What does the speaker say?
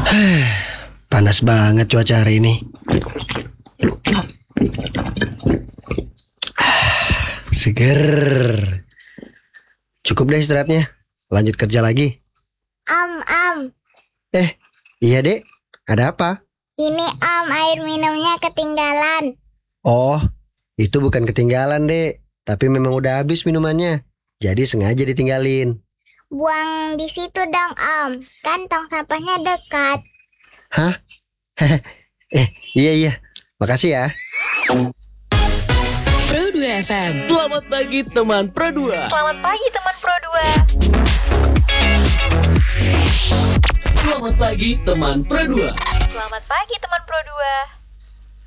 Panas banget cuaca hari ini. Seger. Cukup deh istirahatnya. Lanjut kerja lagi. Am. Iya dek. Ada apa? Ini air minumnya ketinggalan. Oh, itu bukan ketinggalan dek. Tapi memang udah habis minumannya. Jadi sengaja ditinggalin. Buang di situ dong kan tong sampahnya dekat. Hah? Iya. Makasih ya. Pro 2 FM. Selamat pagi teman Pro 2. Selamat pagi teman Pro 2. Selamat pagi teman Pro 2. Selamat pagi teman Pro 2.